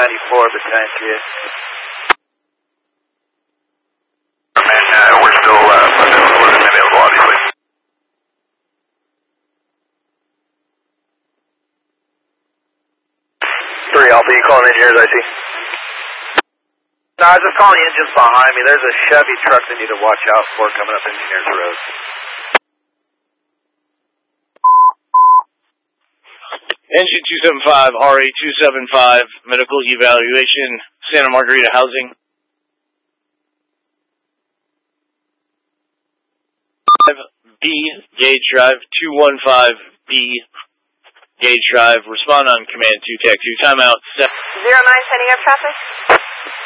Battalion 3. We're still available, obviously. 3 Alpha, you calling engineers, I see. No, I was just calling the engines behind me. There's a Chevy truck that you need to watch out for coming up Engineers Road. Engine 275, RA275, medical evaluation, Santa Margarita Housing. B, Gauge Drive, 215B, Gauge Drive, respond on command 2 Tech 2, timeout 7. 09, setting up traffic.